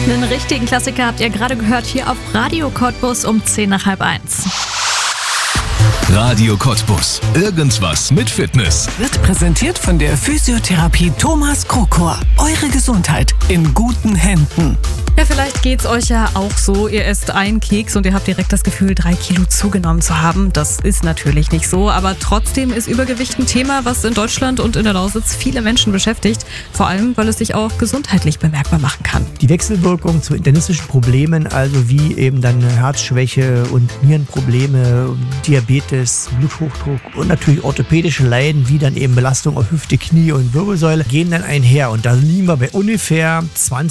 Einen richtigen Klassiker habt ihr gerade gehört hier auf Radio Cottbus um 1:10. Radio Cottbus. Irgendwas mit Fitness. Wird präsentiert von der Physiotherapie Thomas Krokor. Eure Gesundheit in guten Händen. Ja, vielleicht geht's euch ja auch so. Ihr esst einen Keks und ihr habt direkt das Gefühl, 3 Kilo zugenommen zu haben. Das ist natürlich nicht so, aber trotzdem ist Übergewicht ein Thema, was in Deutschland und in der Lausitz viele Menschen beschäftigt. Vor allem, weil es sich auch gesundheitlich bemerkbar machen kann. Die Wechselwirkung zu internistischen Problemen, also wie eben dann Herzschwäche und Nierenprobleme, Diabetes, Bluthochdruck und natürlich orthopädische Leiden, wie dann eben Belastung auf Hüfte, Knie und Wirbelsäule, gehen dann einher. Und da liegen wir bei ungefähr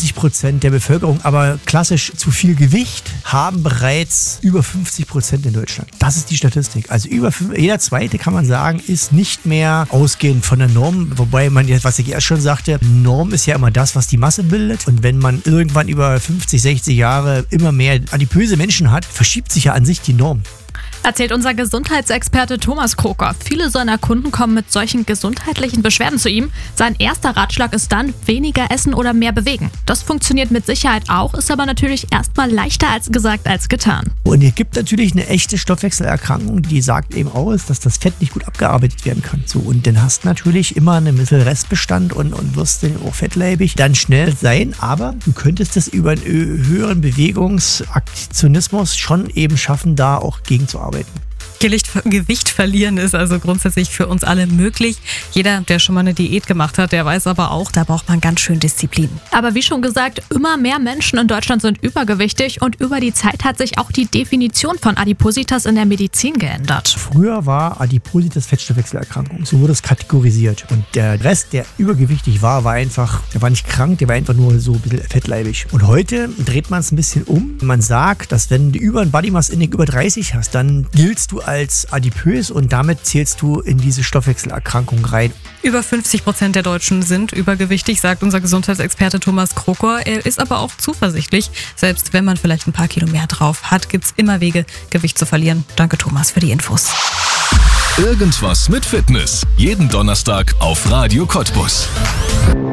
20% der Bevölkerung. Aber klassisch zu viel Gewicht haben bereits über 50% in Deutschland. Das ist die Statistik. Also jeder Zweite, kann man sagen, ist nicht mehr ausgehend von der Norm. Wobei man, was ich erst schon sagte, Norm ist ja immer das, was die Masse bildet. Und wenn man irgendwann über 50, 60 Jahre immer mehr adipöse Menschen hat, verschiebt sich ja an sich die Norm. Erzählt unser Gesundheitsexperte Thomas Krokor. Viele seiner Kunden kommen mit solchen gesundheitlichen Beschwerden zu ihm. Sein erster Ratschlag ist dann, weniger essen oder mehr bewegen. Das funktioniert mit Sicherheit auch, ist aber natürlich erstmal leichter als gesagt als getan. Und es gibt natürlich eine echte Stoffwechselerkrankung, die sagt eben aus, dass das Fett nicht gut abgearbeitet werden kann. So, und dann hast du natürlich immer einen bisschen Restbestand und wirst dann auch fettleibig dann schnell sein. Aber du könntest es über einen höheren Bewegungsaktionismus schon eben schaffen, da auch gegenzuarbeiten. Gewicht verlieren ist also grundsätzlich für uns alle möglich. Jeder, der schon mal eine Diät gemacht hat, der weiß aber auch, da braucht man ganz schön Disziplin. Aber wie schon gesagt, immer mehr Menschen in Deutschland sind übergewichtig und über die Zeit hat sich auch die Definition von Adipositas in der Medizin geändert. Früher war Adipositas Fettstoffwechselerkrankung, so wurde es kategorisiert. Und der Rest, der übergewichtig war, der war nicht krank, der war einfach nur so ein bisschen fettleibig. Und heute dreht man es ein bisschen um. Man sagt, dass wenn du über ein Body Mass Index über 30 hast, dann giltst du als adipös und damit zählst du in diese Stoffwechselerkrankung rein. Über 50% der Deutschen sind übergewichtig, sagt unser Gesundheitsexperte Thomas Krokor. Er ist aber auch zuversichtlich. Selbst wenn man vielleicht ein paar Kilo mehr drauf hat, gibt es immer Wege, Gewicht zu verlieren. Danke Thomas für die Infos. Irgendwas mit Fitness. Jeden Donnerstag auf Radio Cottbus.